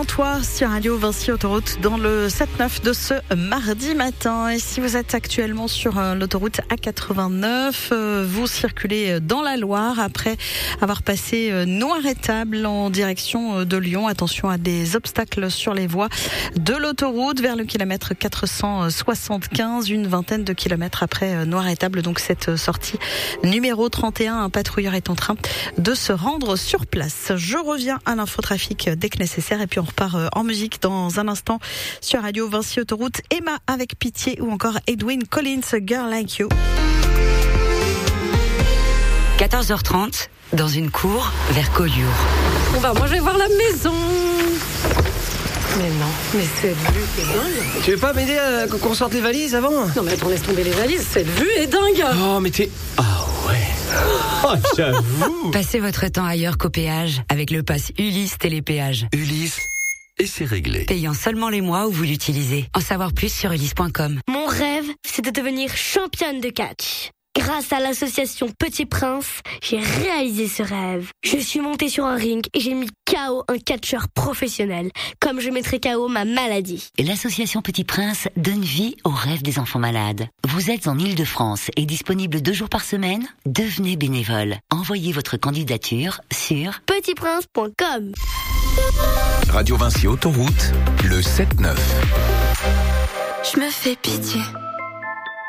Toi sur Radio Vinci Autoroute dans le 7-9 de ce mardi matin. Et si vous êtes actuellement sur l'autoroute A89, vous circulez dans la Loire après avoir passé non-arrêtable en direction de Lyon. Attention à des obstacles sur les voies de l'autoroute vers le kilomètre 475, une vingtaine de kilomètres après non-arrêtable. Donc cette sortie numéro 31, un patrouilleur est en train de se rendre sur place. Je reviens à l'infotrafic dès que nécessaire et puis on repart en musique dans un instant sur Radio Vinci Autoroute. Emma avec Pitié ou encore Edwin Collins, Girl Like You. 14h30, dans une cour vers Collioure. Bon bah moi je vais voir la maison. Mais non, mais cette vue est dingue. Tu veux pas m'aider à qu'on sorte les valises avant? Non mais attends, laisse tomber les valises, cette vue est dingue. Oh mais t'es... Ah ouais. Oh j'avoue. Passez votre temps ailleurs qu'au péage avec le pass Ulysse Télépéage. Ulysse, et c'est réglé. Payant seulement les mois où vous l'utilisez. En savoir plus sur ulysse.com. Mon rêve, c'est de devenir championne de catch. Grâce à l'association Petit Prince, j'ai réalisé ce rêve. Je suis montée sur un ring et j'ai mis KO un catcheur professionnel, comme je mettrai KO ma maladie. L'association Petit Prince donne vie aux rêves des enfants malades. Vous êtes en Île-de-France et disponible 2 jours par semaine? Devenez bénévole. Envoyez votre candidature sur petitprince.com. Radio Vinci Autoroute, le 7-9. Je me fais pitié.